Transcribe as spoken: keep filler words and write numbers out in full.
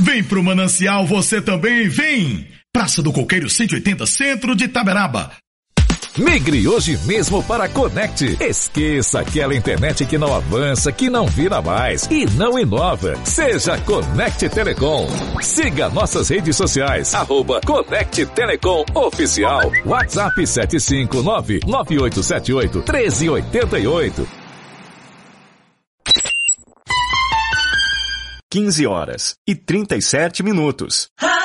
Vem pro Manancial você também, vem! Praça do Coqueiro cento e oitenta, centro de Itaberaba. Migre hoje mesmo para a Conect. Esqueça aquela internet que não avança, que não vira mais e não inova. Seja Conect Telecom. Siga nossas redes sociais, arroba Conect Telecom Oficial. WhatsApp sete cinco nove, nove oito sete oito, um três oito oito. quinze horas e trinta e sete minutos.